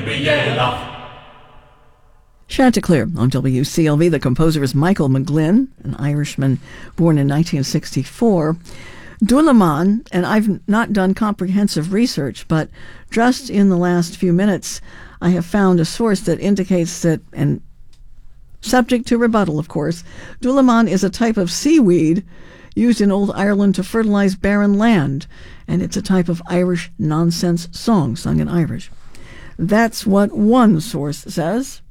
Chanticleer on WCLV. The composer is Michael McGlynn, an Irishman born in 1964. Dulaman, and I've not done comprehensive research, but just in the last few minutes, I have found a source that indicates that, and subject to rebuttal, of course, Dulaman is a type of seaweed used in Old Ireland to fertilize barren land, and it's a type of Irish nonsense song sung in Irish. That's what one source says.